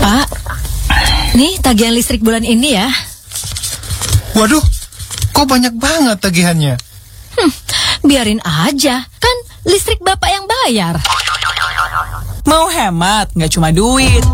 Pak, nih tagihan listrik bulan ini ya. Waduh, kok banyak banget tagihannya? Biarin aja, kan listrik Bapak yang bayar. Mau hemat, nggak cuma duit,